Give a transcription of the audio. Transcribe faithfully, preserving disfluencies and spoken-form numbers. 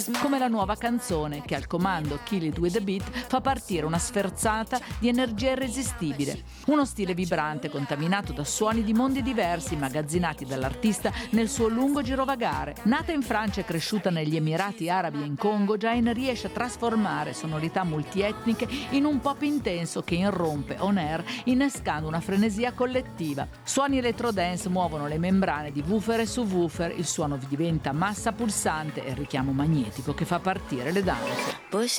Come la nuova canzone che al comando Kill It With The Beat fa partire una sferzata di energia irresistibile. Uno stile vibrante contaminato da suoni di mondi diversi immagazzinati dall'artista nel suo lungo girovagare. Nata in Francia e cresciuta negli Emirati Arabi e in Congo, Jane riesce a trasformare sonorità multietniche in un pop intenso che irrompe on air innescando una frenesia collettiva. Suoni electro-dance muovono le membrane di woofer e subwoofer, il suono diventa massa pulsante e il richiamo magnetico che fa partire le danze.